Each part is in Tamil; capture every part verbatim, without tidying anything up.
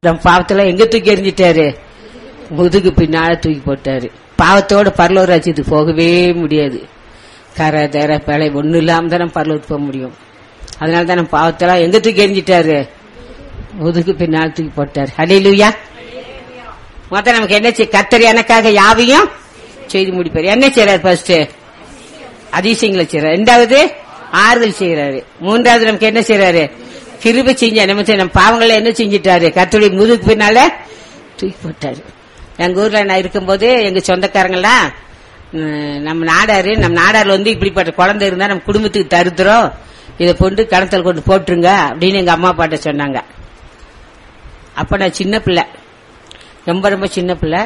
நம்ம பாவத்தெல்லாம் எங்க தூக்கி எறிஞ்சிட்டாரு? முதுகு பின்னால தூக்கி போட்டாரு. பாவத்தோட பரலோக ராஜ்யத்துக்கு போகவே முடியாது. கரை தர பிழை ஒண்ணு இல்லாம தான் நம்ம பரலோகத்துக்கு போக முடியும். அதனாலதான் நம்ம பாவத்தெல்லாம் எங்க தூக்கி எறிஞ்சிட்டாரு? முதுகு பின்னால் தூக்கி போட்டாரு. ஹல்லேலூயா. மொத்தம் நமக்கு என்ன செய்ய? கர்த்தர் எனக்காக யாவையும் செய்து முடிப்பாரு. என்ன செய்யறாரு? ஃபர்ஸ்ட் அதிசயங்களை செய்யறாரு. ரெண்டாவது ஆறுதல் செய்யறாரு. மூன்றாவது நமக்கு என்ன செய்யறாரு? கிருபை செஞ்ச நம்ம நம்ம பாவங்களை என்ன செஞ்சிட்டாரு? கர்த்தருடைய முதுகு பின்னால தூக்கி போட்டாரு. எங்க ஊர்ல நான் இருக்கும்போது எங்க சொந்தக்காரங்கெல்லாம் நம்ம நாடாரு நம்ம நாடார்ல வந்து இப்படிப்பட்ட குழந்தை இருந்தா நம்ம குடும்பத்துக்கு தருத்துறோம், இதை கொண்டு கணத்துல கொண்டு போட்டுருங்க அப்படின்னு எங்க அம்மா அப்பாட்ட சொன்னாங்க. அப்ப நான் சின்ன பிள்ளை, ரொம்ப ரொம்ப சின்ன பிள்ளை.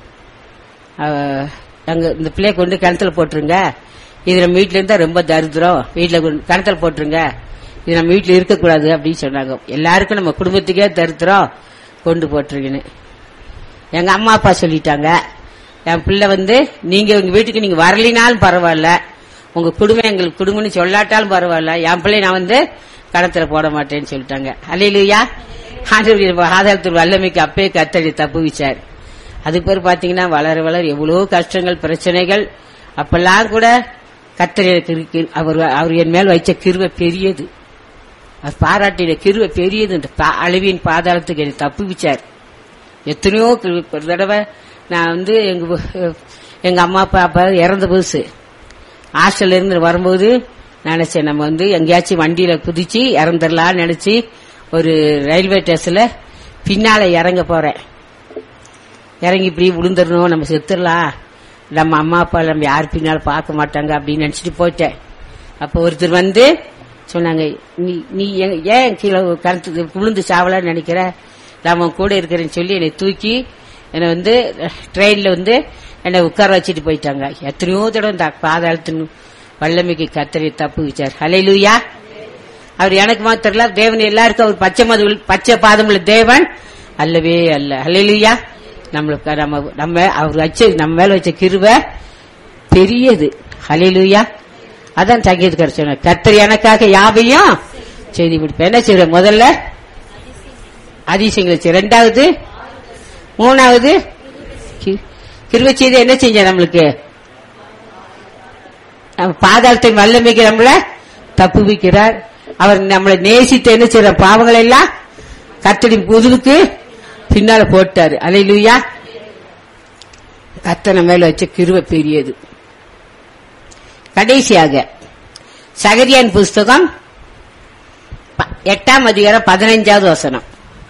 அங்க இந்த பிள்ளைய கொண்டு கிணத்துல போட்டுருங்க, இது நம்ம வீட்டுல இருந்தா ரொம்ப தருத்திரம், வீட்டுல கிணத்துல போட்டுருங்க, இது நம்ம வீட்டுல இருக்கக்கூடாது அப்படின்னு சொன்னாங்க. எல்லாருக்கும் நம்ம குடும்பத்துக்கே தருத்திரம், கொண்டு போட்டுருங்கன்னு எங்க அம்மா அப்பா சொல்லிட்டாங்க. என் பிள்ளை வந்து நீங்க உங்க வீட்டுக்கு நீங்க வரலினாலும் பரவாயில்ல, உங்க குடும்பம் எங்களுக்கு குடும்பம்னு சொல்லாட்டாலும் பரவாயில்ல, என் பிள்ளை நான் வந்து கணத்துல போட மாட்டேன்னு சொல்லிட்டாங்க. அல்லேலூயா. ஆதாரத்தில் வல்லமைக்கு அப்பே கர்த்தர் தப்புவிச்சார். அது பேர் பாத்தீங்கன்னா வளர வளர எவ்வளவு கஷ்டங்கள் பிரச்சனைகள், அப்பெல்லாம் கூட கர்த்தர் அவர் அவர் என் மேல் வைச்ச கிருபை பெரியது, பாராட்டின கிருபை பெரியது. அழிவின் பாதாளத்துக்கு என்னை தப்புவிச்சார். எத்தனையோ ஒரு தடவை நான் வந்து எங்க எங்க அம்மா அப்பா அப்பா இறந்த புதுசு ஹாஸ்டல்ல இருந்து வரும்போது நினைச்சேன், நம்ம வந்து எங்கேயாச்சும் வண்டியில குதிச்சு இறந்துடலாம் நினைச்சு ஒரு ரயில்வே ஸ்டேஷன்ல பின்னால இறங்க போறேன். இறங்கி இப்படி விழுந்துடணும், நம்ம செத்துடலாம், நம்ம அம்மா அப்பா நம்ம யார் பின்னால பார்க்க மாட்டாங்க அப்படின்னு நினைச்சிட்டு போயிட்டேன். அப்ப ஒருத்தர் வந்து சொன்னாங்க, நீ நீ ஏன் கீழே கருத்து விழுந்து சாவலான்னு நினைக்கிற, நான் கூட இருக்கிறேன்னு சொல்லி என்னை தூக்கி என்னை வந்து ட்ரெயின்ல வந்து என்னை உட்கார வச்சுட்டு போயிட்டாங்க. எத்தனையோ தடவை இந்த பாதாளத்தின் வல்லமைக்கு கர்த்தரை தப்பு வச்சார். ஹல்லேலூயா. அவர் எனக்கு மாத்திரல, தேவன் எல்லாருக்கும் அவர் பச்சை மது பச்சை பாதமுள்ள தேவன் அல்லவே அல்ல. ஹல்லேலூயா. நம்மளுக்கு நம்ம நம்ம அவர் வச்ச நம்ம மேல வச்ச கிருபை பெரியது. ஹல்லேலூயா. அதான் சங்கீதக்காரர் சொன்னார், கர்த்தர் எனக்காக யாவையும் செய்தி முடிப்பேன். என்ன செய்யற? முதல்ல அதிசயங்களை செய்ய, ரெண்டாவது மூணாவது கிருபை செய்தி என்ன செஞ்ச நம்மளுக்கு பாதாளத்தின் வல்லமைக்கு நம்மள தப்புவிக்கிறார். அவர் நம்மளை நேசித்து என்ன செய்யற பாவங்கள் எல்லாம் கர்த்தரின் முதுகுக்கு பின்னால போட்டாரு. அல்லேலூயா. கர்த்தர் நம்ம மேல வச்ச கிருபை பெரியது. கடைசியாக சகரியான் புஸ்தகம் எட்டாம் அதிகாரம் பதினைஞ்சாவது வசனம்.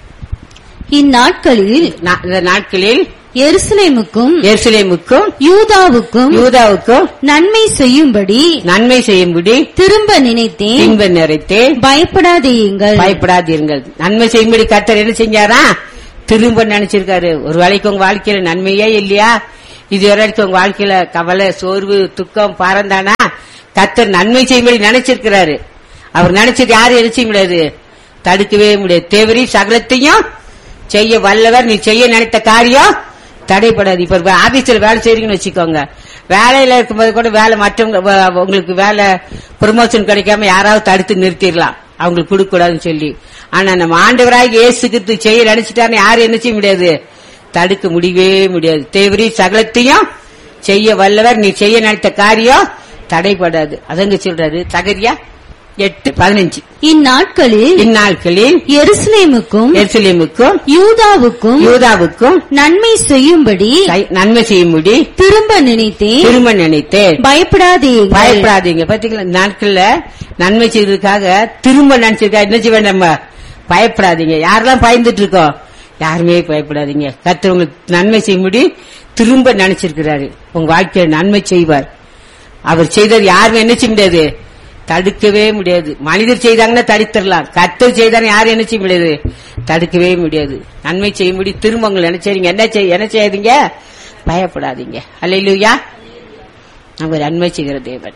இந்நாட்களில் நாட்களில் எருசலேமுக்கும் எருசலேமுக்கும் யூதாவுக்கும் யூதாவுக்கும் நன்மை செய்யும்படி நன்மை செய்யும்படி திரும்ப நினைத்தேன், திரும்ப நினைத்தேன், பயப்படாதீர்கள் பயப்படாதீர்கள். நன்மை செய்யும்படி கர்த்தர் என்ன செஞ்சாரா? திரும்ப நினைச்சிருக்காரு. ஒரு வேளைக்கு உங்க வாழ்க்கையில நன்மையே இல்லையா, இது வரைக்கும் உங்க வாழ்க்கையில கவலை சோர்வு துக்கம் பாரந்தானா, கர்த்தர் நன்மை செய்யும்படி நினைச்சிருக்கிறாரு. அவர் நினைச்சது யாரும் என்ன செய்ய முடியாது, தடுக்கவே முடியாது. தேவரி சகலத்தையும் செய்ய வல்லவர், நீ செய்ய நினைத்த காரியம் தடைப்படாது. இப்ப ஆபீஸ்ல வேலை செய்றீங்கன்னு வச்சுக்கோங்க, வேலையில இருக்கும்போது கூட வேலை மற்றவங்க உங்களுக்கு வேலை ப்ரமோஷன் கிடைக்காம யாராவது தடுத்து நிறுத்திடலாம், அவங்களுக்கு கொடுக்க கூடாதுன்னு சொல்லி. ஆனா நம்ம ஆண்டவராக இயேசுக்கு செய்ய நினைச்சிட்டாரு, யாரும் என்ன செய்ய முடியாது, தடுக்க முடியவே முடியாது. தேவரி சகலத்தையும் செய்ய வல்லவர், நீ செய்ய நினைத்த காரியம் தடைப்படாது. அதங்க சொல்றாரு சகரியா எட்டு பதினஞ்சு. இந்நாட்களில் இந்நாட்களில் எருசலேமுக்கும் எருசலேமுக்கும் யூதாவுக்கும் யூதாவுக்கும் நன்மை செய்யும்படி நன்மை செய்யும்படி திரும்ப நினைத்தேன், திரும்ப நினைத்தேன், பயப்படாதீங்க பயப்படாதீங்க. பாத்தீங்களா, நாட்கள்ல நன்மை செய்வதற்காக திரும்ப நினைச்சிருக்கா, என்ன செய்ய வேண்டாம், பயப்படாதீங்க. யாரெல்லாம் பயந்துட்டு இருக்கோம், யாருமே பயப்படாதீங்க. கர்த்தர் உங்களுக்கு நன்மை செய்யும்படி திரும்ப நினைச்சிருக்கிறாரு. உங்க வாழ்க்கையில நன்மை செய்வார். அவர் செய்தது யாருமே என்ன செய்ய முடியாது, தடுக்கவே முடியாது. மனிதர் செய்தாங்கன்னா தடுத்துடலாம், கர்த்தர் செய்தாங்க யாரும் என்ன செய்ய முடியாது, தடுக்கவே முடியாது. நன்மை செய்யும்படி திரும்ப உங்களை நினைச்சீங்க, என்ன செய்ய என்ன செய்யாதீங்க, பயப்படாதீங்க. அல்லேலூயா. நம்ம நன்மை செய்கிற தேவன்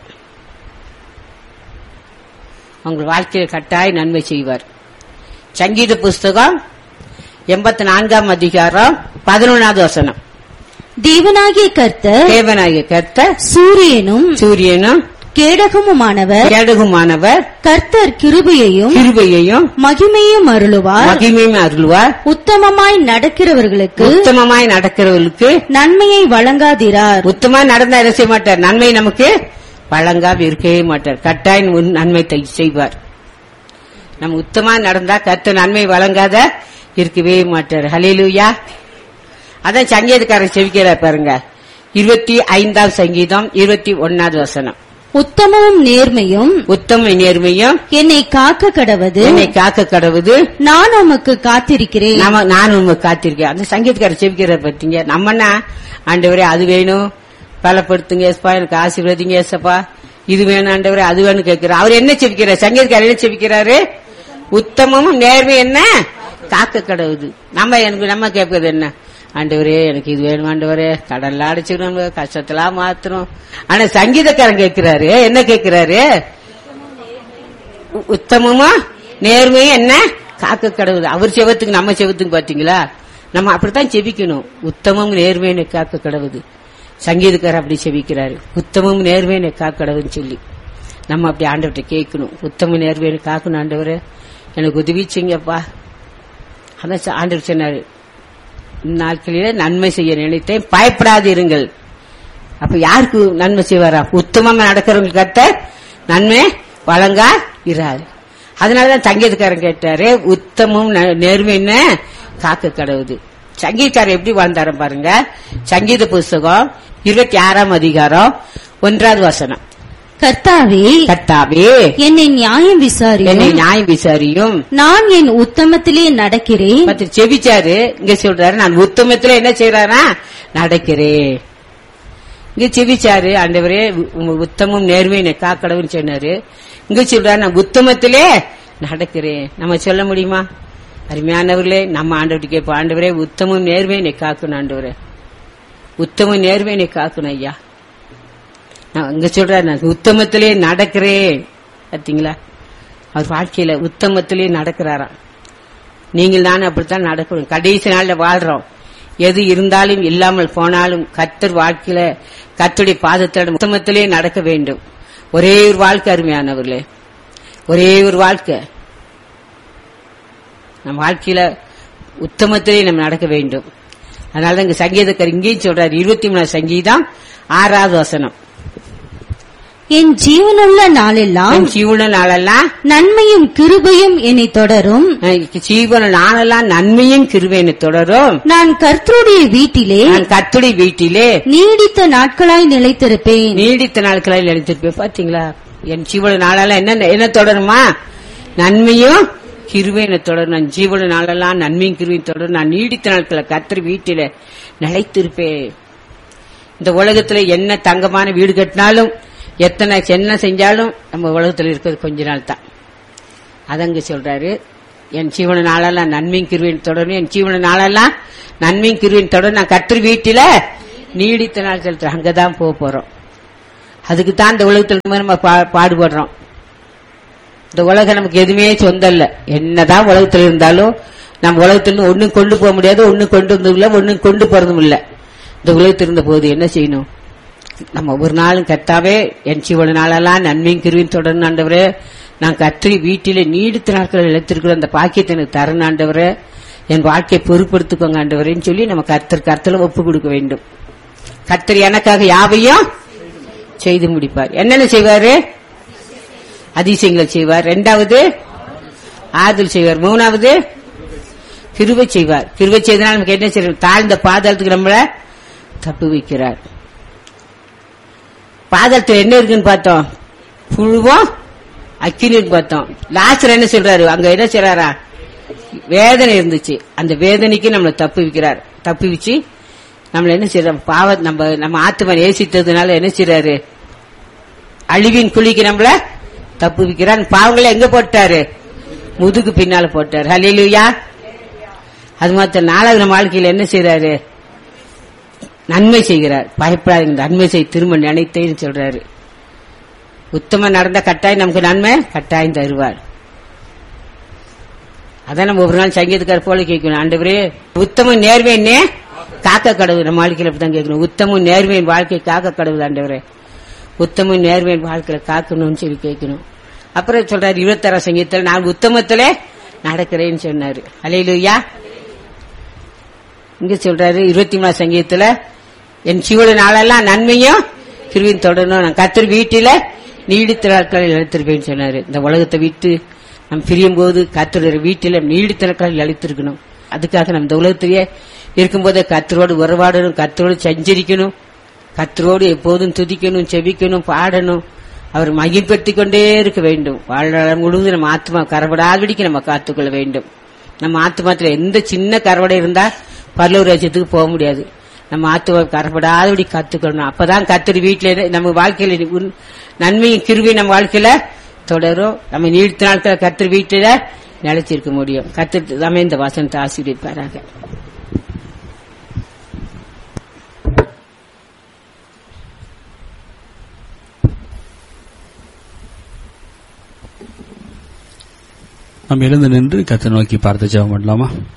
உங்கள் வாழ்க்கையில் கட்டாய் நன்மை செய்வார். சங்கீத புஸ்தகம் எண்பத்தி நான்காம் அதிகாரம் பதினொன்றாவது வசனம். தேவனாகிய கர்த்தர் தேவனாகிய கர்த்தர் சூரியனும் சூரியனும் கேடகமுமானவர் கேடகமானவர் கர்த்தர் கிருபையையும் கிருபையையும் மகிமையும் அருளுவார். மகிமையும் அருள்வார். உத்தமமாய் நடக்கிறவர்களுக்கு உத்தமமாய் நடக்கிறவர்களுக்கு நன்மையை வழங்காதிரார். உத்தமா நடந்தா என்ன செய்ய மாட்டார்? நன்மை நமக்கு வழங்காம இருக்கவே மாட்டார். கட்டாயம் உன் நன்மை தை- செய்வார். நம்ம உத்தமா நடந்தா கர்த்தர் நன்மை வழங்காத இருக்கவே மாட்டார். ஹல்லேலூயா. அதான் சங்கீதக்காரர் செவிக்கிறார் பாருங்க. இருபத்தி ஐந்தாம் சங்கீதம் இருபத்தி ஒன்னாவது வசனம். உத்தமமும் நேர்மையும் உத்தம நேர்மையும் என்னை காக்க கடவது. என்னை காக்க கடவுது. நான் உமக்கு காத்திருக்கிறேன். நாம நான் உங்க காத்திருக்கேன். அந்த சங்கீதக்காரர் செவிக்கிறார் பார்த்தீங்க. நம்மன்னா ஆண்டவரே அது வேணும், பலப்படுத்துங்க ஏசப்பா, எனக்கு ஆசீர்வதிங்க ஏசப்பா, இது வேணும் ஆண்டவரே, அது வேணும் கேட்கிறார். அவர் என்ன செவிக்கிறார்? சங்கீதக்காரர் என்ன செவிக்கிறாரு? உத்தமமும் நேர்மை என்ன காக்க கடவுது. நம்ம எனக்கு நம்ம கேட்பது என்ன? ஆண்டவரே எனக்கு இது வேணும் ஆண்டவரே, கடல்ல அடைச்சிடும், கஷ்டத்தெல்லாம் மாத்திரும். ஆனா சங்கீதக்காரன் கேட்கிறாரு, என்ன கேட்கிறாரு? உத்தமமா நேர்மையும் என்ன காக்க கடவுது. அவர் செவத்துக்கு நம்ம செவத்துக்கு பாத்தீங்களா? நம்ம அப்படித்தான் செபிக்கணும். உத்தமம் நேர்மையை காக்க கடவுது. சங்கீதக்காரர் அப்படி செபிக்கிறாரு, உத்தமம் நேர்மையை காக்க கடவுன்னு சொல்லி. நம்ம அப்படி ஆண்டவர்கிட்ட கேட்கணும், உத்தம நேர்மையை காக்கணும் ஆண்டவரே, எனக்கு உதவி செய்யுங்கப்பா. அதான் ஆண்டவர் சொன்னாரு, நாட்களில நன்மை செய்ய நினைத்தேன், பயப்படாது இருங்கள். அப்ப யாருக்கு நன்மை செய்வாரா? உத்தமமா நடக்கிறவங்களுக்கு கர்த்தர் நன்மை வழங்கா இராது. அதனாலதான் சங்கீதக்காரன் கேட்டாரு, உத்தமும் நேர்மைன்னு காக்க கடவுது. சங்கீதக்காரர் எப்படி வாழ்ந்தாரு பாருங்க. சங்கீத புஸ்தகம் இருபத்தி ஆறாம் அதிகாரம் ஒன்றாவது வசனம். கர்த்தாவே கர்த்தாவே என்னை நியாயம் விசாரியும். என்னை நியாயம் விசாரியும். நான் என் உத்தமத்திலே நடக்கிறேன். பத்து செபிச்சாரு. இங்க சொல்றாரு, நான் உத்தமத்திலே என்ன செய்யறாரா? நடக்கிறேன். இங்க செபிச்சாரு, ஆண்டவரே உங்க உத்தமும் நேர்மையை காக்கடவுன்னு சொன்னாரு. இங்க சொல்றாரு, நான் உத்தமத்திலே நடக்கிறேன். நம்ம சொல்ல முடியுமா? அருமையானவர்களே, நம்ம ஆண்டவர்கிட்ட கேட்போம், ஆண்டவரே உத்தமும் நேர்மையை காக்கணும் ஆண்டவரே, உத்தமும் நேர்மையை காக்கணும் ஐயா. இங்க சொல்ற, நான் உத்தமத்திலே நடக்கிறேன். பாத்தீங்களா? அவர் வாழ்க்கையில உத்தமத்திலே நடக்கிறாராம். நீங்கள் நானும் அப்படித்தான் நடக்கணும். கடைசி நாள்ல வாழ்றோம். எது இருந்தாலும் இல்லாமல் போனாலும் கர்த்தர் வாழ்க்கையில கர்த்தருடைய பாதத்தோட உத்தமத்திலே நடக்க வேண்டும். ஒரே ஒரு வாழ்க்கை அருமையானவர்களே, ஒரே ஒரு வாழ்க்கை. நம்ம வாழ்க்கையில உத்தமத்திலே நம்ம நடக்க வேண்டும். அதனாலதான் இங்க சங்கீதக்காரர் இங்கேயும் சொல்றாரு, இருபத்தி மூணாவது சங்கீதம் ஆறாவது வசனம். என் ஜீவனுள்ள நாளெல்லாம் ஜீவன நாளெல்லாம் நன்மையும் கிருபையும் என்னை தொடரும். ஜீவன நாளெல்லாம் நன்மையும் கிருபையும் தொடரும். நான் கர்த்தருடைய வீட்டிலே நான் கர்த்தருடைய வீட்டிலே நீடித்த நாட்களாய் நிலைத்திருப்பேன். நீடித்த நாட்களாய் நிலைத்திருப்பேன். பாத்தீங்களா? என் ஜீவன நாளெல்லாம் என்ன என்ன தொடருமா? நன்மையும் கிருபையும் தொடரும். நான் ஜீவன நாளெல்லாம் நன்மையும் கிருபையும் தொடரும். நான் நீடித்த நாட்களை கர்த்தர் வீட்டில நிலைத்திருப்பேன். இந்த உலகத்துல என்ன தங்கமான வீடு கட்டினாலும், எத்தனை என்ன செஞ்சாலும் நம்ம உலகத்தில் இருக்கிறது கொஞ்ச நாள் தான். அதங்க சொல்றாரு, என் ஜீவன நாளெல்லாம் நன்மையும் கிருபையும் தொடரும். என் ஜீவன நாளெல்லாம் நன்மையும் கிருபையும் தொடரும். நான் கர்த்தர் வீட்டில நீடித்த நாள் செலுத்துறேன். அங்கதான் போக போறோம். அதுக்கு தான் இந்த உலகத்துல நம்ம பாடுபடுறோம். இந்த உலகம் நமக்கு எதுவுமே சொந்தம் இல்ல. என்னதான் உலகத்தில் இருந்தாலும் நம்ம உலகத்திலிருந்து ஒன்னும் கொண்டு போக முடியாது, ஒன்னும் கொண்டு வந்ததும் இல்ல, ஒன்னும் கொண்டு போறதும் இல்ல. இந்த உலகத்தில் இருந்த போது என்ன செய்யணும்? நம்ம ஒரு நாளும் கர்த்தாவே என் ஜீவன நாளெல்லாம் நன்மையும் கிருபையும் தொடர்ந்து ஆண்டவரே, நான் கர்த்தரி வீட்டிலே நீடித்த நாட்கள் இழைத்திருக்கிற அந்த பாக்கியத்தை எனக்கு தரணும் ஆண்டவரே, என் வாழ்க்கையை பொறுப்படுத்திக்கோங்க ஆண்டவரேன்னு சொல்லி நம்ம கர்த்தர் கர்த்தல ஒப்பு கொடுக்க வேண்டும். கர்த்தர் எனக்காக யாவையும் செய்து முடிப்பார். என்னென்ன செய்வாரு? அதிசயங்கள் செய்வார். இரண்டாவது ஆறுதல் செய்வார். மூணாவது கிருபை செய்வார். கிருபை செய்தனால் நமக்கு என்ன செய்வார்? தாழ்ந்த பாதாளத்துக்கு நம்மள தப்பு வைக்கிறார். பாதாளத்தில் என்ன இருக்குன்னு பார்த்தோம், புழுவும் அக்கினின்னு பார்த்தோம். லாஸ்டர் என்ன சொல்றாரு? அங்க என்ன செய்றாரா? வேதனை இருந்துச்சு. அந்த வேதனைக்கு நம்மளை தப்பு வைக்கிறார். தப்பு வச்சு நம்மள என்ன செய்யறோம்? பாவ நம்ம நம்ம ஆத்மா நேசித்ததுனால என்ன செய்யறாரு? அழிவின் குழிக்கு நம்மள தப்பு வைக்கிறார். பாவங்களை எங்க போட்டாரு? முதுகு பின்னால போட்டாரு. ஹல்லேலூயா. அது மாத்திரம் நாலாவது நம்ம வாழ்க்கையில என்ன செய்யறாரு? நன்மை செய்கிறார். பயப்படாதீங்க, நன்மை செய், திரும்ப நினைத்தேன்னு சொல்றாரு. உத்தம நடந்த கட்டாயம் நமக்கு நன்மை கட்டாயம் தருவார். அதான் நம்ம ஒரு நாள் சங்கீதக்காரர் போல கேட்கணும், ஆண்டவரே உத்தம நேர்மையே காக்க கடவுள். நம்ம வாழ்க்கையில அப்படிதான் கேட்கணும், உத்தமும் நேர்மையின் வாழ்க்கை காக்க கடவுள் ஆண்டவரே. உத்தம நேர்மையின் வாழ்க்கையில காக்கணும்னு சொல்லி கேட்கணும். அப்புறம் சொல்றாரு இருபத்தாறாம் சங்கீதத்துல நான் உத்தமத்துல நடக்கிறேன்னு சொன்னாரு. அல்லேலூயா. இங்க சொல்றாரு இருபத்தி மூணாம் சங்கீதத்துல என் ஜீவன நாளெல்லாம் நன்மையும் கிருபையும் தொடரணும், நான் கர்த்தர் வீட்டில நீடித்த நாட்களில் அழைத்திருப்பேன்னு சொன்னாரு. இந்த உலகத்தை விட்டு நம்ம பிரியும் போது கர்த்தருடைய வீட்டில நீடித்த நாட்களில் அழைத்திருக்கணும். அதுக்காக நம்ம இந்த உலகத்திலேயே இருக்கும்போதே கர்த்தரோடு உறவாடணும், கர்த்தரோடு சஞ்சரிக்கணும், கர்த்தரோடு எப்போதும் துதிக்கணும், செபிக்கணும், பாடணும், அவர் மகிழ்படுத்திக் கொண்டே இருக்க வேண்டும். வாழ்நாள் முழுவதும் நம்ம ஆத்மா கரவடாதபடிக்கு நம்ம காத்துக்கொள்ள வேண்டும். நம்ம ஆத்மாத்துல எந்த சின்ன கரவடை இருந்தா பரலோக ராஜ்யத்துக்கு போக முடியாது. நம்ம ஆத்மா கரப்படாதபடி காத்துக்கொள்ளணும். அப்பதான் கர்த்தர் வீட்டில நம்ம வாழ்க்கையில நன்மையும் கிருபையும் நம்ம வாழ்க்கையில தொடரும். நம்ம நீடித்த நாட்கள் கர்த்தர் வீட்டில நிலைச்சிருக்க முடியும். கர்த்தர் நம்ம இந்த வசனத்தை ஆசீர்வதிப்பாராக. நாம் எழுந்து நின்று கர்த்தரை நோக்கி பார்த்து ஜெபம் பண்ணலாமா?